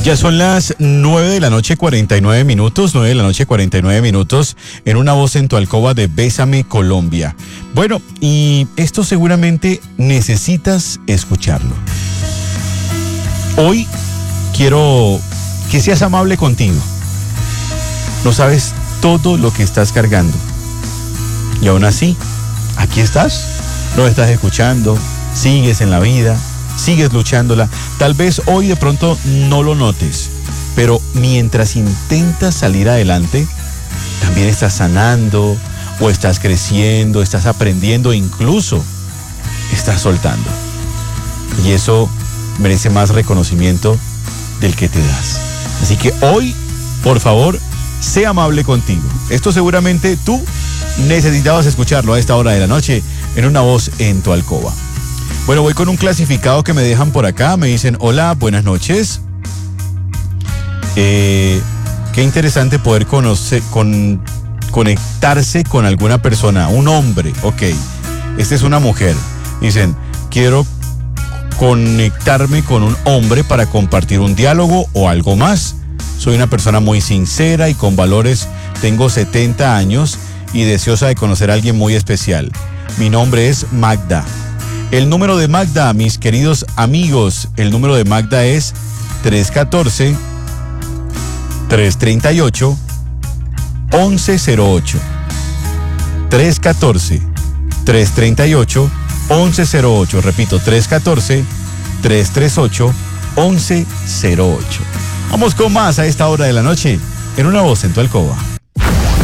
Ya son las 9 de la noche 49 minutos, 9 de la noche 49 minutos, en Una Voz en tu Alcoba de Bésame Colombia. Bueno, y esto seguramente necesitas escucharlo. Hoy quiero que seas amable contigo. No sabes todo lo que estás cargando. Y aún así, aquí estás, lo estás escuchando, sigues en la vida, sigues luchándola. Tal vez hoy de pronto no lo notes, pero mientras intentas salir adelante, también estás sanando, o estás creciendo, estás aprendiendo, incluso estás soltando. Y eso merece más reconocimiento del que te das. Así que hoy, por favor, sé amable contigo. Esto seguramente tú necesitabas escucharlo a esta hora de la noche en Una Voz en tu Alcoba. Bueno, voy con un clasificado que me dejan por acá. Me dicen, hola, buenas noches. Qué interesante poder conectarse con alguna persona. Un hombre, ok. Esta es una mujer. Dicen, quiero conectarme con un hombre para compartir un diálogo o algo más. Soy una persona muy sincera y con valores. Tengo 70 años y deseosa de conocer a alguien muy especial. Mi nombre es Magda. El número de Magda, mis queridos amigos, el número de Magda es 314-338-1108. 314-338-1108. Repito, 314-338-1108. Vamos con más a esta hora de la noche en Una Voz en tu Alcoba.